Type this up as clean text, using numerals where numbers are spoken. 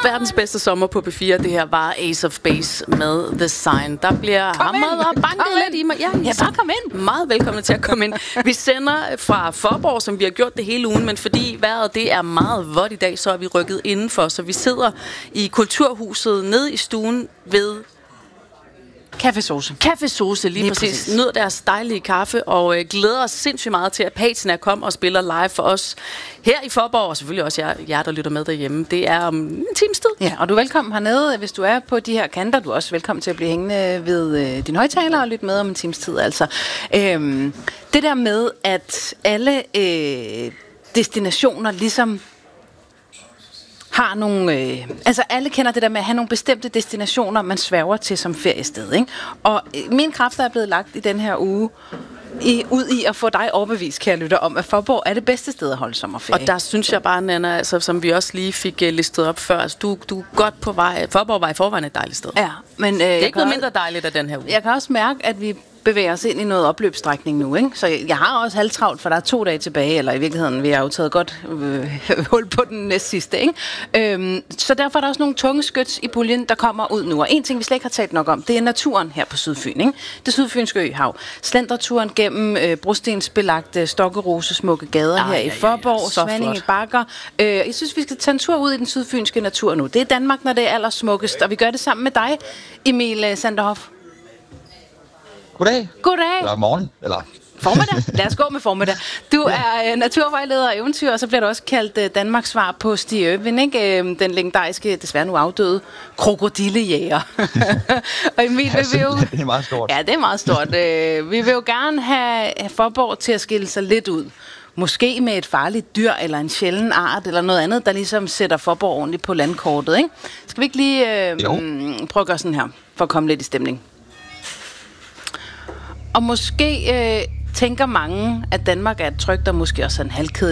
Verdens bedste sommer på P4, det her var Ace of Base med The Sign. Der bliver hamret og banket lidt i mig. Ja, bare kom ind. Meget velkommen til at komme ind. Vi sender fra Faaborg, som vi har gjort det hele ugen, men fordi vejret det er meget vådt i dag, så er vi rykket indenfor. Så vi sidder i Kulturhuset nede i stuen ved Café Sose, lige præcis. Nyder deres dejlige kaffe og glæder os sindssygt meget til, at Patina kommer og spiller live for os her i Faaborg, og selvfølgelig også jer, der lytter med derhjemme. Det er om en times tid. Ja, og du er velkommen hernede, hvis du er på de her kanter. Du er også velkommen til at blive hængende ved din højtaler og lytte med om en times tid. Altså. Det der med, at alle destinationer ligesom har nogle... altså alle kender det der med at have nogle bestemte destinationer, man sværger til som feriested, ikke? Og mine kræfter er blevet lagt i den her uge ud i at få dig overbevist, kære lytter, om at Faaborg er det bedste sted at holde sommerferie. Og der synes jeg bare, Nanna, altså, som vi også lige fik listet op før, altså, du er godt på vej. Faaborg var i forvejen et dejligt sted. Ja, men det er ikke noget mindre dejligt af den her uge. Jeg kan også mærke, at vi bevæger os ind i noget opløbsstrækning nu, ikke? Så jeg har også halvtravlt, for der er 2 dage tilbage, eller i virkeligheden, vi har jo taget godt hul på den næste sidste, ikke? Så derfor er der også nogle tunge skyts i puljen, der kommer ud nu. Og en ting, vi slet ikke har talt nok om, det er naturen her på Sydfyn, ikke? Det sydfynske øhav. Slendreturen gennem brostensbelagte Stokkerose smukke gader her i Faaborg, Svanninge Bakker. Jeg synes, vi skal tage en tur ud i den sydfynske natur nu. Det er Danmark, når det er allersmukkest, og vi gør det sammen med dig, Emil Sanderhoff. Goddag. Goddag. Eller morgen, eller... Formiddag. Lad os gå med formiddag. Du er naturvejleder og eventyr, og så bliver du også kaldt Danmarks svar på Stig Irwin, ikke? Den legendariske, desværre nu afdøde, krokodillejæger. Og Emil, det er meget stort. Ja, det er meget stort. Vi vil jo gerne have Faaborg til at skille sig lidt ud. Måske med et farligt dyr, eller en sjælden art, eller noget andet, der ligesom sætter Faaborg ordentligt på landkortet, ikke? Skal vi ikke lige prøve at gøre sådan her, for at komme lidt i stemning? Og måske tænker mange, at Danmark er et trygt og måske også en halvkedelig